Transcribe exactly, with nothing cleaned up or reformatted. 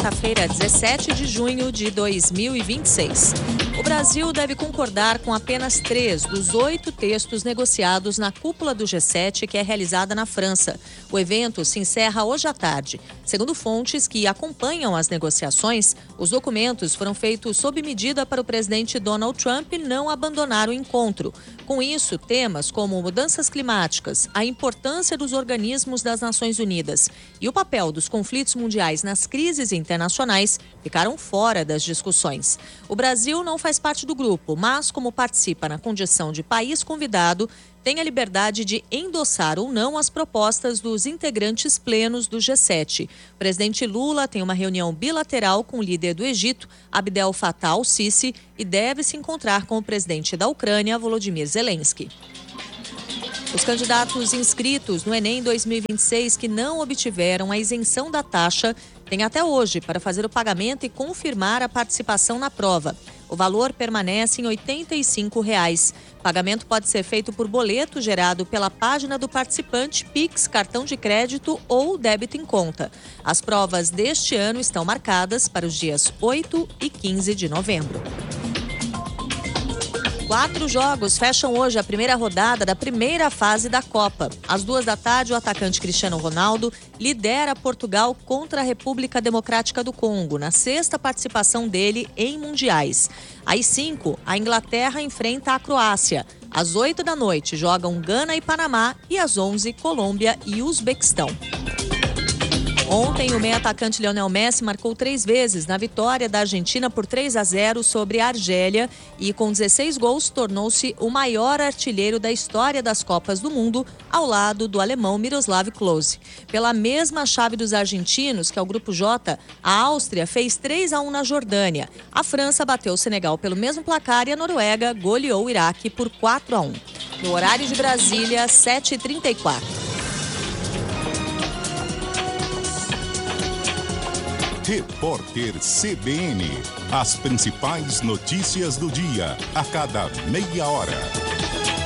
quinta-feira, dezessete de junho de dois mil e vinte e seis. O Brasil deve concordar com apenas três dos oito textos negociados na cúpula do G sete, que é realizada na França. O evento se encerra hoje à tarde. Segundo fontes que acompanham as negociações, os documentos foram feitos sob medida para o presidente Donald Trump não abandonar o encontro. Com isso, temas como mudanças climáticas, a importância dos organismos das Nações Unidas e o papel dos conflitos mundiais nas crises internacionais ficaram fora das discussões. O Brasil não faz parte do grupo, mas, como participa na condição de país convidado, tem a liberdade de endossar ou não as propostas dos integrantes plenos do G sete. O presidente Lula tem uma reunião bilateral com o líder do Egito, Abdel Fattah al-Sisi, e deve se encontrar com o presidente da Ucrânia, Volodymyr Zelensky. Os candidatos inscritos no Enem dois mil e vinte e seis que não obtiveram a isenção da taxa têm até hoje para fazer o pagamento e confirmar a participação na prova. O valor permanece em oitenta e cinco reais. O pagamento pode ser feito por boleto gerado pela página do participante, Pix, cartão de crédito ou débito em conta. As provas deste ano estão marcadas para os dias oito e quinze de novembro. Quatro jogos fecham hoje a primeira rodada da primeira fase da Copa. Às duas da tarde, o atacante Cristiano Ronaldo lidera Portugal contra a República Democrática do Congo, na sexta participação dele em mundiais. Às cinco, a Inglaterra enfrenta a Croácia. Às oito da noite, jogam Gana e Panamá e às onze, Colômbia e Uzbequistão. Ontem, o meio-atacante Lionel Messi marcou três vezes na vitória da Argentina por três a zero sobre a Argélia e, com dezesseis gols, tornou-se o maior artilheiro da história das Copas do Mundo, ao lado do alemão Miroslav Klose. Pela mesma chave dos argentinos, que é o Grupo J, a Áustria fez três a um na Jordânia. A França bateu o Senegal pelo mesmo placar e a Noruega goleou o Iraque por quatro a um. No horário de Brasília, sete e trinta e quatro. Repórter C B N. As principais notícias do dia, a cada meia hora.